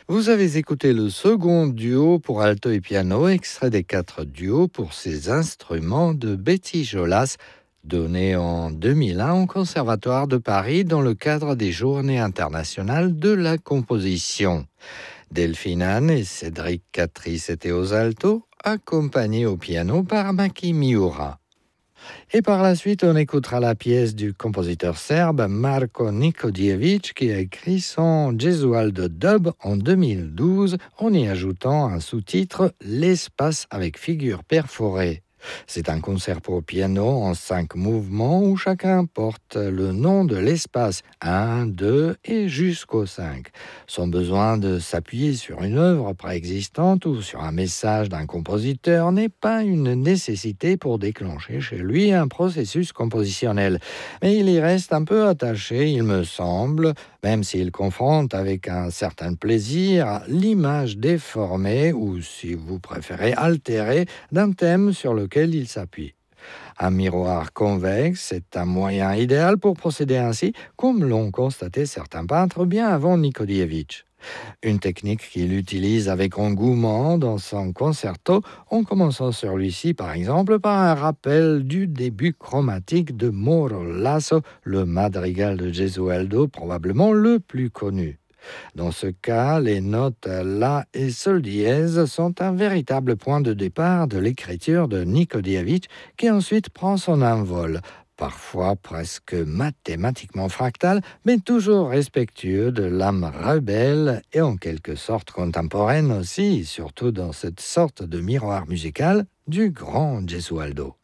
Vous avez écouté le second duo pour alto et piano, extrait des 4 duos pour ces instruments de Betty Jolas, donné en 2001 au Conservatoire de Paris dans le cadre des Journées internationales de la composition. Delphine Anne et Cédric Catrice étaient aux altos, accompagnés au piano par Maki Miura. Et par la suite, on écoutera la pièce du compositeur serbe Marko Nikodjević qui a écrit son Gesualdo Dub en 2012 en y ajoutant un sous-titre L'espace avec figure perforée. C'est un concert pour piano en 5 mouvements où chacun porte le nom de l'espace 1, 2 et jusqu'au 5. Sans besoin de s'appuyer sur une œuvre préexistante ou sur un message d'un compositeur n'est pas une nécessité pour déclencher chez lui un processus compositionnel. Mais il y reste un peu attaché, il me semble, même s'il confronte avec un certain plaisir l'image déformée ou, si vous préférez, altérée d'un thème sur lequel il s'appuie. Un miroir convexe est un moyen idéal pour procéder ainsi, comme l'ont constaté certains peintres bien avant Nikodjević. Une technique qu'il utilise avec engouement dans son concerto, en commençant celui-ci par exemple par un rappel du début chromatique de Moro Lasso, le madrigal de Gesualdo probablement le plus connu. Dans ce cas, les notes La et Sol dièse sont un véritable point de départ de l'écriture de Nikodjević qui ensuite prend son envol, parfois presque mathématiquement fractal, mais toujours respectueux de l'âme rebelle et en quelque sorte contemporaine aussi, surtout dans cette sorte de miroir musical du grand Gesualdo.